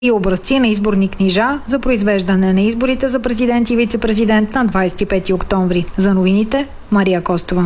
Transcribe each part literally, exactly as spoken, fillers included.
и образци на изборни книжа за произвеждане на изборите за президент и вице-президент на двадесет и пети октомври. За новините Мария Костова.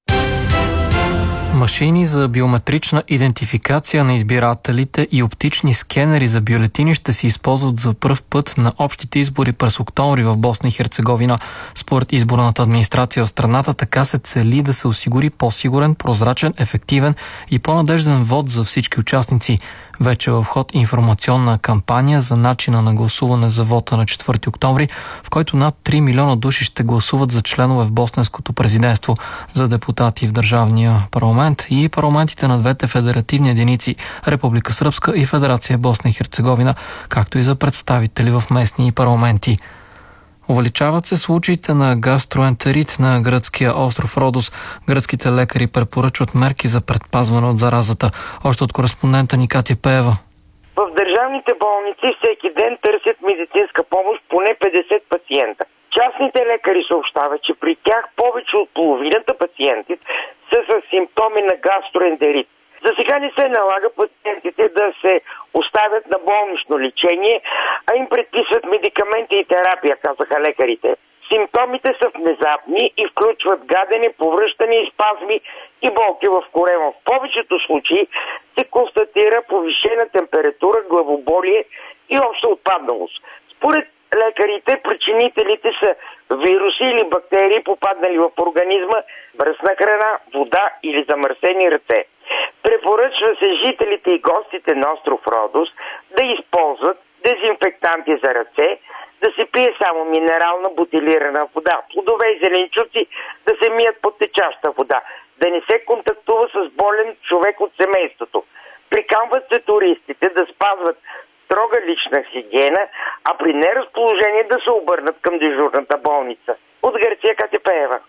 Машини за биометрична идентификация на избирателите и оптични скенери за бюлетини ще се използват за пръв път на общите избори през октомври в Босна и Херцеговина. Според изборната администрация в страната така се цели да се осигури по-сигурен, прозрачен, ефективен и по-надежден вод за всички участници. Вече в ход информационна кампания за начина на гласуване за вота на четвърти октомври, в който над три милиона души ще гласуват за членове в босненското президентство, за депутати в Държавния парламент и парламентите на двете федеративни единици – Република Сръбска и Федерация Босна и Херцеговина, както и за представители в местни парламенти. Увеличават се случаите на гастроентерит на гръцкия остров Родос. Гръцките лекари препоръчват мерки за предпазване от заразата. Още от кореспондента ни Катя Пеева. В държавните болници всеки ден търсят медицинска помощ поне петдесет пациента. Частните лекари съобщават, че при тях повече от половината пациенти са с симптоми на гастроентерит. За сега не се налага пациентите да се оставят на болнично лечение, а им предписват медикаменти и терапия, казаха лекарите. Симптомите са внезапни и включват гадене, повръщане и спазми и болки в корема. В повечето случаи се констатира повишена температура, главоболие и обща отпадналост. Според лекарите причинителите са вируси или бактерии, попаднали в организма, мръсна храна, вода или замърсени ръце. Препоръчва се жителите и гостите на остров Родос да използват дезинфектанти за ръце, да се пие само минерална бутилирана вода, плодове и зеленчуци да се мият под течаща вода, да не се контактува с болен човек от семейството. Приканват се туристите да спазват строга лична хигиена, а при неразположение да се обърнат към дежурната болница. От Гърция Катя Пеева.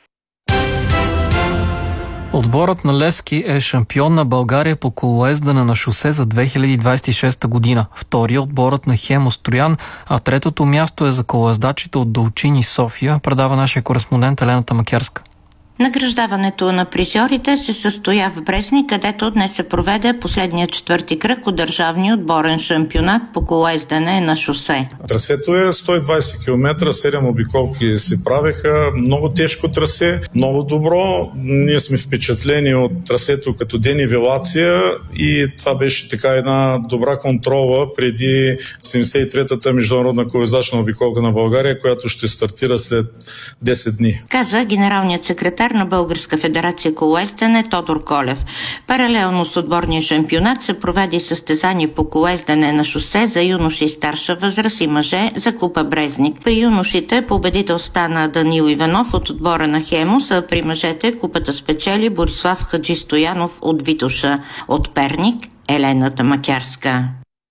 Отборът на Левски е шампион на България по колоездене на шосе за две хиляди двадесет и шеста година. Втори е отборът на Хемус Троян, а третото място е за колоездачите от Долчини София, предава нашия кореспондент Елената Макярска. Награждаването на призьорите се състоя в Брезник, където днес се проведе последния четвърти кръг от държавния отборен шампионат по колоездене на шосе. Трасето е сто и двадесет километра, седем обиколки се правеха, много тежко трасе, много добро. Ние сме впечатлени от трасето като денивелация и това беше така една добра контрола преди седемдесет и третата международна колоездачна обиколка на България, която ще стартира след десет дни. Каза генералният секретар на Българска федерация колоездене Тодор Колев. Паралелно с отборния шампионат се проведе състезание по колоездене на шосе за юноши и старша възраст и мъже за Купа Брезник. При юношите победител стана Данил Иванов от отбора на Хемус, а при мъжете купата спечели Борислав Хаджи Стоянов от Витоша. От Перник Елената Макярска.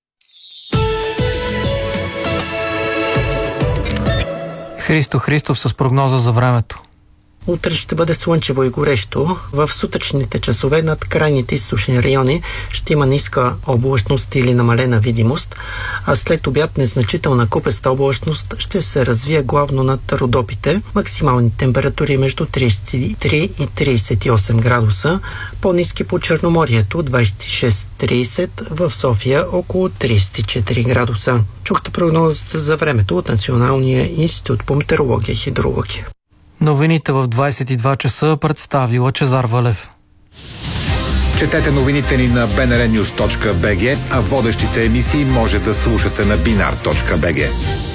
Христо Христов с прогноза за времето. Утре ще бъде слънчево и горещо. В сутрешните часове над крайните източни райони ще има ниска облачност или намалена видимост, а след обяд незначителна купеста облачност ще се развие главно над Родопите. Максимални температури между тридесет и три и тридесет и осем градуса, по-ниски по Черноморието двадесет и шест до тридесет, в София около тридесет и четири градуса. Чухте прогнозата за времето от Националния институт по метеорология и хидрология. Новините в двадесет и два часа представи Лъчезар Валев. Четете новините ни на би ен ар нюз точка би джи, а водещите емисии може да слушате на бинар точка би джи.